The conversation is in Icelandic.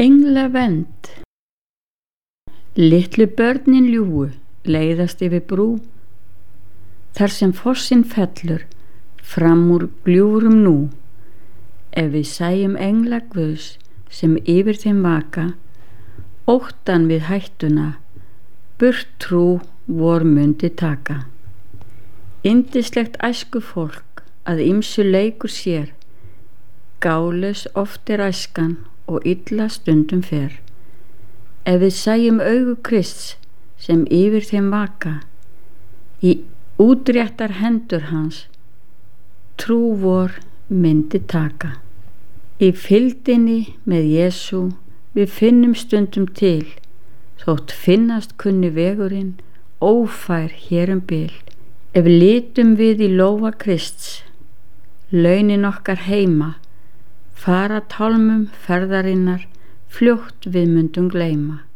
Engla vend. Litlu börnin ljúgu leiðast yfir brú, þar sem fossinn fellur fram úr gljúfrum nú. Ef við sæjum engla Guðs sem yfir þeim vaka, óttan við hættuna, burt trú vor mundi taka. Yndislegt æsku fólk að ýmsu leikur sér, gálaus oft æskan og illa stundum fer. Ef við sæjum augu Krists sem yfir þeim vaka, í útréttar hendur hans trú vor myndi taka. Í fylgdinni með Jesú við finnum stundum til, þótt finnast kunni vegurinn ófær hér bil. Ef litum við í lófa Krists, launin okkar heima, fara tálmum ferðarinnar fljótt við mundum gleyma.